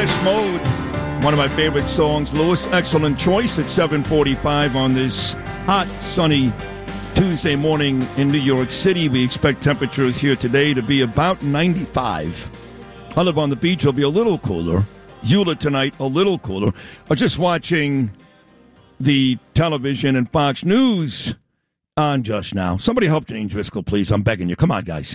Depeche Mode, one of my favorite songs. Lewis, excellent choice at 7:45 on this hot, sunny Tuesday morning in New York City. We expect temperatures here today to be about 95. I live on the beach. It'll be a little cooler. Eula tonight, a little cooler. I was just watching the television and Fox News on just now. Somebody help Janine Driscoll, please. I'm begging you. Come on, guys.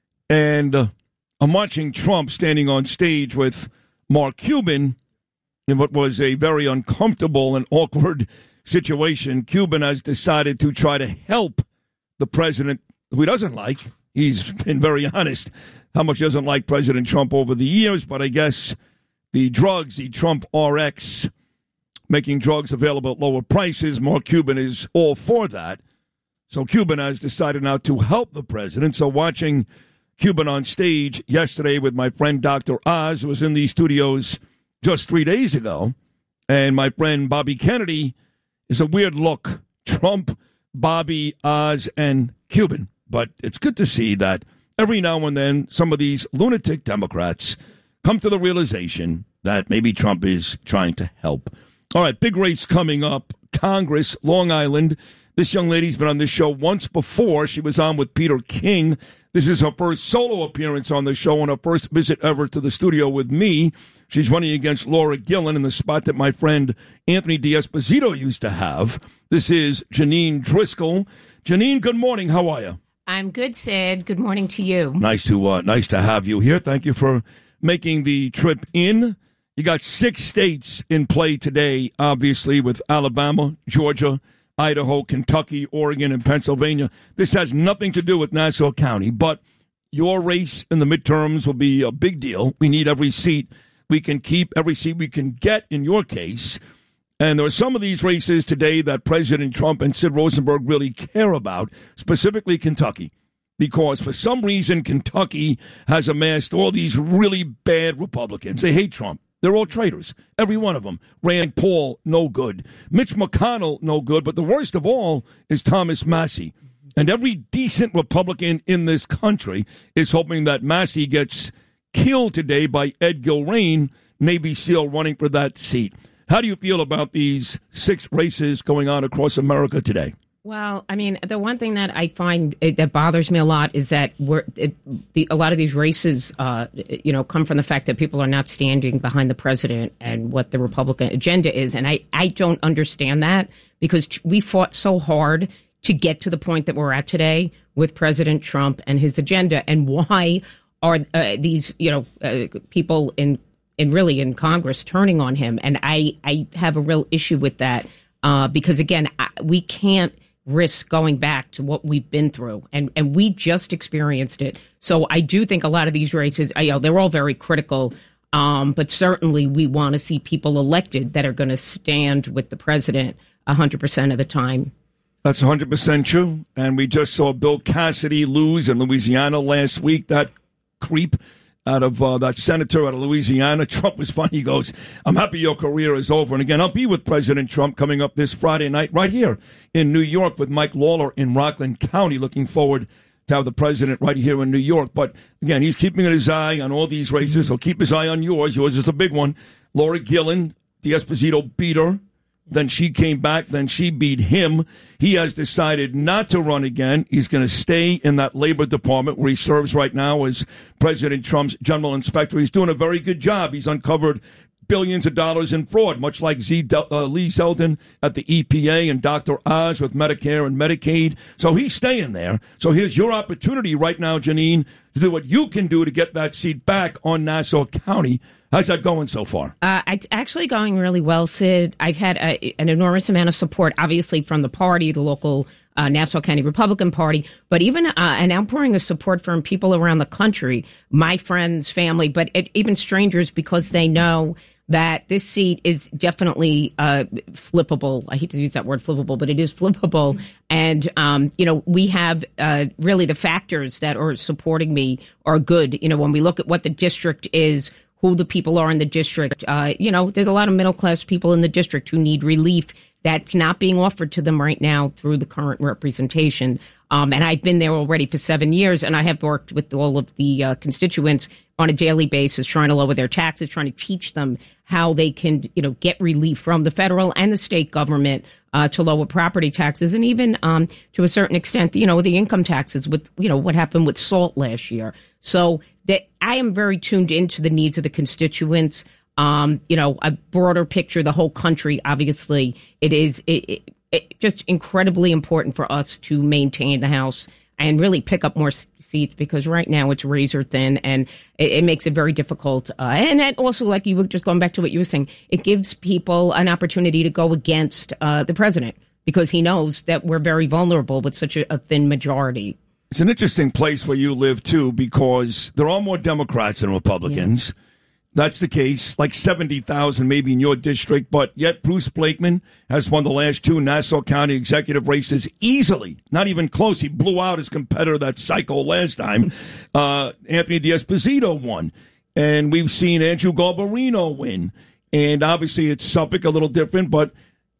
And I'm watching Trump standing on stage with Mark Cuban in what was a very uncomfortable and awkward situation. Cuban has decided to try to help the president who he doesn't like. He's been very honest how much he doesn't like President Trump over the years, but I guess the drugs, the Trump RX, making drugs available at lower prices, Mark Cuban is all for that. So Cuban has decided now to help the president. So watching Cuban on stage yesterday with my friend Dr. Oz, who was in these studios just 3 days ago, and my friend Bobby Kennedy, is a weird look. Trump, Bobby, Oz, and Cuban. But it's good to see that every now and then some of these lunatic Democrats come to the realization that maybe Trump is trying to help. All right, big race coming up. Congress, Long Island. This young lady's been on this show once before. She was on with Peter King. This is her first solo appearance on the show and her first visit ever to the studio with me. She's running against Laura Gillen in the spot that my friend Anthony D'Esposito used to have. This is Janine Driscoll. Janine, good morning. How are you? I'm good, Sid. Good morning to you. Nice to have you here. Thank you for making the trip in. You got 6 states in play today, obviously, with Alabama, Georgia, Idaho, Kentucky, Oregon, and Pennsylvania. This has nothing to do with Nassau County, but your race in the midterms will be a big deal. We need every seat we can keep, every seat we can get in your case. And there are some of these races today that President Trump and Sid Rosenberg really care about, specifically Kentucky, because for some reason Kentucky has amassed all these really bad Republicans. They hate Trump. They're all traitors, every one of them. Rand Paul, no good. Mitch McConnell, no good. But the worst of all is Thomas Massie. And every decent Republican in this country is hoping that Massie gets killed today by Ed Gilrain, Navy SEAL, running for that seat. How do you feel about these 6 races going on across America today? Well, I mean, the one thing that I find that bothers me a lot is that a lot of these races, come from the fact that people are not standing behind the president and what the Republican agenda is. And I don't understand that, because we fought so hard to get to the point that we're at today with President Trump and his agenda. And why are these, people in Congress turning on him? And I have a real issue with that because, again, we can't risk going back to what we've been through, and we just experienced it. So I do think a lot of these races, they're all very critical, but certainly we want to see people elected that are going to stand with the president 100% of the time. That's 100% true, and we just saw Bill Cassidy lose in Louisiana last week. That creep out of that senator out of Louisiana. Trump was funny. He goes, I'm happy your career is over. And again, I'll be with President Trump coming up this Friday night right here in New York with Mike Lawler in Rockland County. Looking forward to have the president right here in New York. But again, he's keeping his eye on all these races. He'll keep his eye on yours. Yours is a big one. Laura Gillen, D'Esposito beat her. Then she came back. Then she beat him. He has decided not to run again. He's going to stay in that Labor Department where he serves right now as President Trump's general inspector. He's doing a very good job. He's uncovered billions of dollars in fraud, much like Lee Zeldin at the EPA and Dr. Oz with Medicare and Medicaid. So he's staying there. So here's your opportunity right now, Janine, to do what you can do to get that seat back on Nassau County. How's that going so far? It's actually going really well, Sid. I've had an enormous amount of support, obviously, from the party, the local Nassau County Republican Party, but even an outpouring of support from people around the country, my friends, family, but even strangers, because they know that this seat is definitely flippable. I hate to use that word flippable, but it is flippable. And, we have really the factors that are supporting me are good. When we look at what the district is, who the people are in the district, there's a lot of middle-class people in the district who need relief that's not being offered to them right now through the current representation. And I've been there already for 7 years, and I have worked with all of the constituents on a daily basis, trying to lower their taxes, trying to teach them how they can, get relief from the federal and the state government to lower property taxes, and even to a certain extent, the income taxes with, what happened with SALT last year. So that I am very tuned into the needs of the constituents. A broader picture, the whole country. Obviously, it is just incredibly important for us to maintain the House and really pick up more seats, because right now it's razor thin, and it makes it very difficult. And that also, like you were just going back to what you were saying, it gives people an opportunity to go against the president, because he knows that we're very vulnerable with such a thin majority. It's an interesting place where you live, too, because there are more Democrats than Republicans. Yeah. That's the case, like 70,000 maybe in your district, but yet Bruce Blakeman has won the last 2 Nassau County executive races easily, not even close. He blew out his competitor, that psycho, last time. Anthony D'Esposito won, and we've seen Andrew Garbarino win, and obviously it's Suffolk, a little different, but,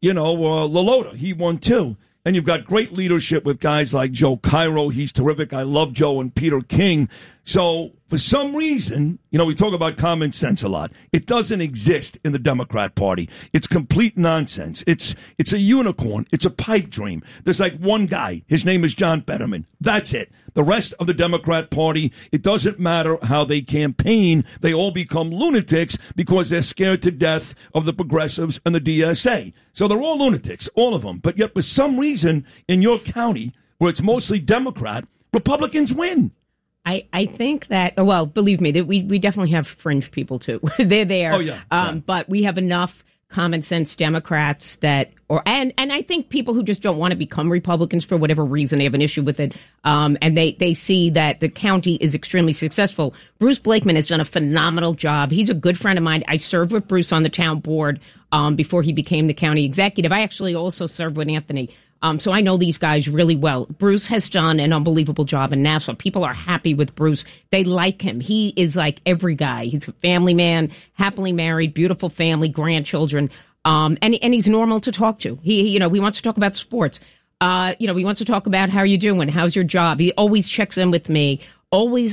LaLota, he won too. And you've got great leadership with guys like Joe Cairo. He's terrific. I love Joe, and Peter King. So for some reason, we talk about common sense a lot. It doesn't exist in the Democrat Party. It's complete nonsense. It's a unicorn. It's a pipe dream. There's like one guy. His name is John Fetterman. That's it. The rest of the Democrat Party, it doesn't matter how they campaign. They all become lunatics because they're scared to death of the progressives and the DSA. So they're all lunatics, all of them. But yet, for some reason, in your county, where it's mostly Democrat, Republicans win. I think that, well, believe me, that we definitely have fringe people, too. They're there. Oh, yeah. But we have enough common sense Democrats that, and I think people who just don't want to become Republicans for whatever reason, they have an issue with it, and they see that the county is extremely successful. Bruce Blakeman has done a phenomenal job. He's a good friend of mine. I served with Bruce on the town board before he became the county executive. I actually also served with Anthony. So I know these guys really well. Bruce has done an unbelievable job in Nassau. People are happy with Bruce. They like him. He is like every guy. He's a family man, happily married, beautiful family, grandchildren. And he's normal to talk to. He wants to talk about sports. He wants to talk about how you're doing. How's your job? He always checks in with me. Always,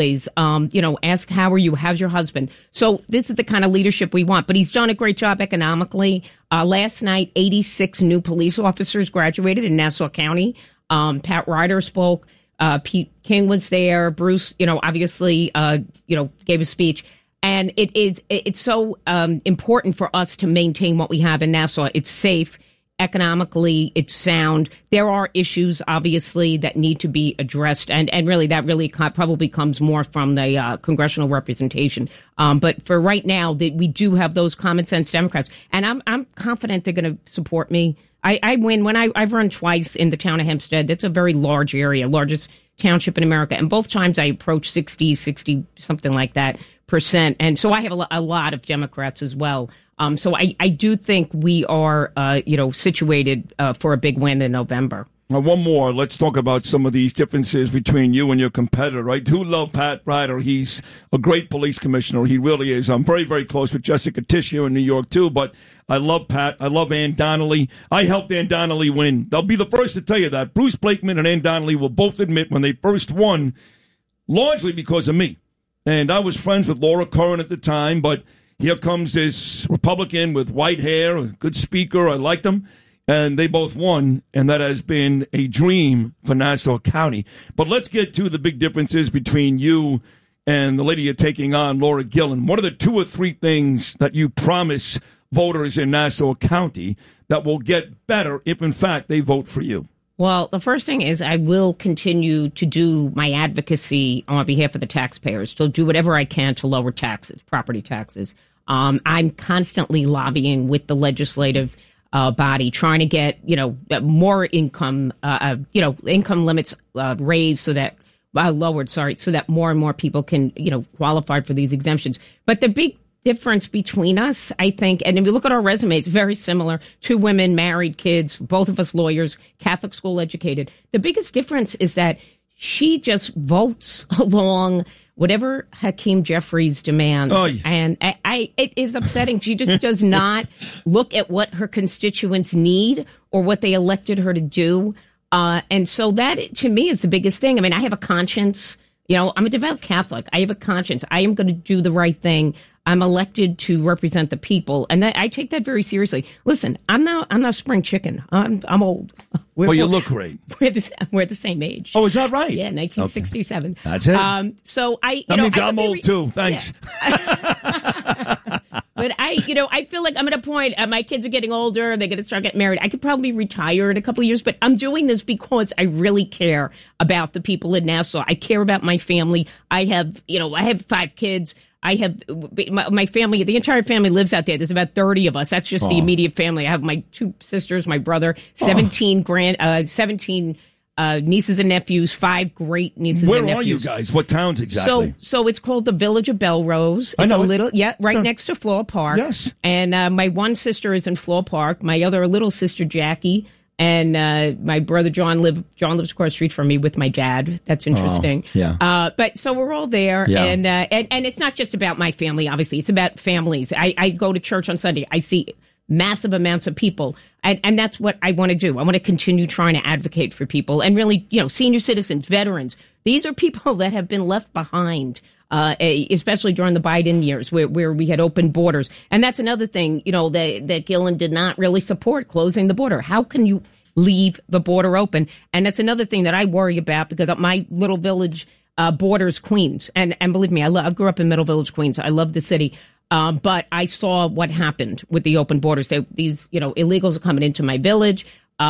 ask, how are you? How's your husband? So this is the kind of leadership we want. But he's done a great job economically. Last night, 86 new police officers graduated in Nassau County. Pat Ryder spoke. Pete King was there. Bruce, obviously, gave a speech. And it's so important for us to maintain what we have in Nassau. It's safe. Economically, it's sound. There are issues, obviously, that need to be addressed, and really that really probably comes more from the congressional representation. But for right now, we do have those common sense Democrats, and I'm confident they're going to support me. I win when I've run twice in the town of Hempstead. That's a very large area, largest township in America, and both times I approached 60, something like that %. And so I have a lot of Democrats as well. So I do think we are, situated for a big win in November. Now, one more. Let's talk about some of these differences between you and your competitor. I do love Pat Ryder. He's a great police commissioner. He really is. I'm very, very close with Jessica Tisch here in New York, too. But I love Pat. I love Ann Donnelly. I helped Ann Donnelly win. They'll be the first to tell you that. Bruce Blakeman and Ann Donnelly will both admit when they first won, largely because of me. And I was friends with Laura Curran at the time, but here comes this Republican with white hair, a good speaker. I liked him. And they both won, and that has been a dream for Nassau County. But let's get to the big differences between you and the lady you're taking on, Laura Gillen. What are the 2 or 3 things that you promise voters in Nassau County that will get better if, in fact, they vote for you? Well, the first thing is I will continue to do my advocacy on behalf of the taxpayers, to do whatever I can to lower taxes, property taxes. I'm constantly lobbying with the legislative body, trying to get, more income, income limits raised so that lowered, so that more and more people can, qualify for these exemptions. But the big difference between us, I think, and if you look at our resume, it's very similar. 2 women, married, kids, both of us lawyers, Catholic school educated. The biggest difference is that she just votes along whatever Hakeem Jeffries demands. Oh, yeah. And it is upsetting. She just does not look at what her constituents need or what they elected her to do. And so that, to me, is the biggest thing. I mean, I have a conscience. You know, I'm a devout Catholic. I have a conscience. I am going to do the right thing. I'm elected to represent the people, and I take that very seriously. Listen, I'm not spring chicken. I'm old. You look great. We're the same age. Oh, is that right? Yeah, 1967. Okay. That's it. So that means I'm old too. Thanks. Yeah. But I feel like I'm at a point. My kids are getting older. They're going to start getting married. I could probably retire in a couple of years, but I'm doing this because I really care about the people in Nassau. I care about my family. I have 5 kids. I have my family, the entire family lives out there. There's about 30 of us. That's just the immediate family. I have my 2 sisters, my brother, 17 nieces and nephews, 5 great nieces and nephews. Where are you guys? What towns exactly? So it's called the Village of Belrose. It's right next to Floral Park. Yes. And my one sister is in Floral Park. My other little sister, Jackie, and my brother John lives across the street from me with my dad. That's interesting. Yeah. But so we're all there, yeah. and it's not just about my family. Obviously, it's about families. I go to church on Sunday. I see massive amounts of people, and that's what I want to do. I want to continue trying to advocate for people, and really, senior citizens, veterans. These are people that have been left behind. Especially during the Biden years where we had open borders. And that's another thing, that Gillen did not really support, closing the border. How can you leave the border open? And that's another thing that I worry about because my little village borders Queens. And believe me, I grew up in Middle Village, Queens. I love the city. But I saw what happened with the open borders. These illegals are coming into my village.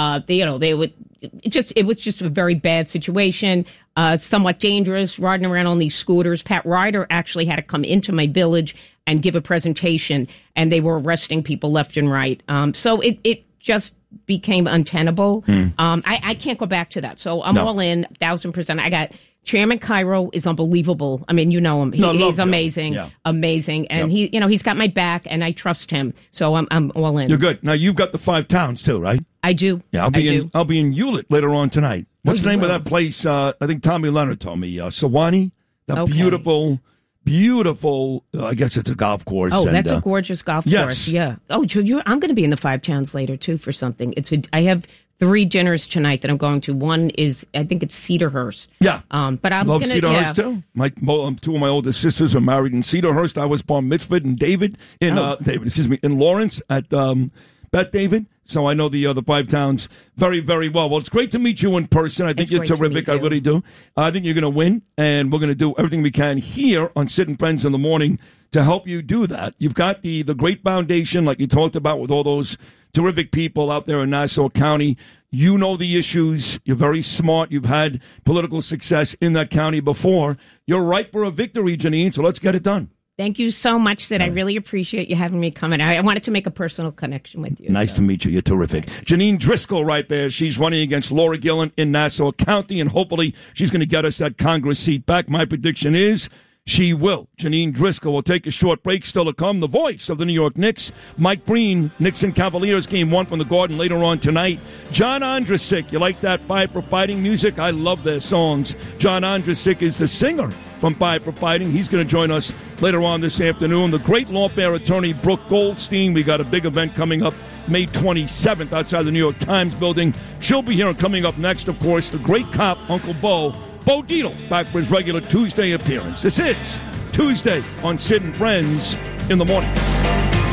It was just a very bad situation, somewhat dangerous, riding around on these scooters. Pat Ryder actually had to come into my village and give a presentation, and they were arresting people left and right. So it just became untenable. I can't go back to that. So I'm all in, 1,000%. I got Chairman Cairo is unbelievable. I mean, you know him. He's amazing, amazing. And he's got my back, and I trust him. So I'm all in. You're good. Now you've got the 5 towns too, right? I do. Yeah, I'll be in Hewlett later on tonight. What's the name of that place? I think Tommy Leonard told me. Sewanee. That beautiful. I guess it's a golf course. Oh, that's a gorgeous golf course. Yeah. Oh, I'm going to be in the 5 towns later too for something. I have 3 dinners tonight that I'm going to. One is, I think it's Cedarhurst. Yeah. But I'm love Cedarhurst too. 2 of my older sisters are married in Cedarhurst. I was bar mitzvahed in Lawrence at Beth David. So I know the other 5 towns very, very well. Well, it's great to meet you in person. I think you're terrific. I really do. I think you're going to win, and we're going to do everything we can here on Sid and Friends in the Morning to help you do that. You've got the great foundation, like you talked about, with all those terrific people out there in Nassau County. You know the issues. You're very smart. You've had political success in that county before. You're ripe for a victory, Janine, so let's get it done. Thank you so much, Sid. I really appreciate you having me come in. I wanted to make a personal connection with you. Nice to meet you. You're terrific. Janine Driscoll right there. She's running against Laura Gillen in Nassau County, and hopefully she's going to get us that Congress seat back. My prediction is she will. Janine Driscoll will take a short break. Still to come, the voice of the New York Knicks, Mike Breen. Knicks and Cavaliers game 1 from the Garden later on tonight. John Ondrasik. You like that Five for Fighting music? I love their songs. John Ondrasik is the singer from Five for Fighting. He's going to join us later on this afternoon. The great lawfare attorney, Brooke Goldstein. We got a big event coming up May 27th outside the New York Times building. She'll be here. And coming up next, of course, the great cop, Uncle Bo Dietl, back for his regular Tuesday appearance. This is Tuesday on Sid and Friends in the Morning.